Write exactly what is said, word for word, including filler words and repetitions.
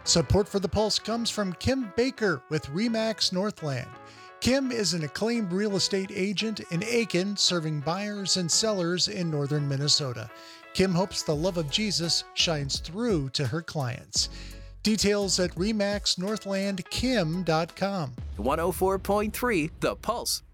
Support for the Pulse comes from Kim Baker with Remax Northland. Kim is an acclaimed real estate agent in Aiken, serving buyers and sellers in northern Minnesota. Kim hopes the love of Jesus shines through to her clients. Details at remax northland kim dot com. one oh four point three The Pulse.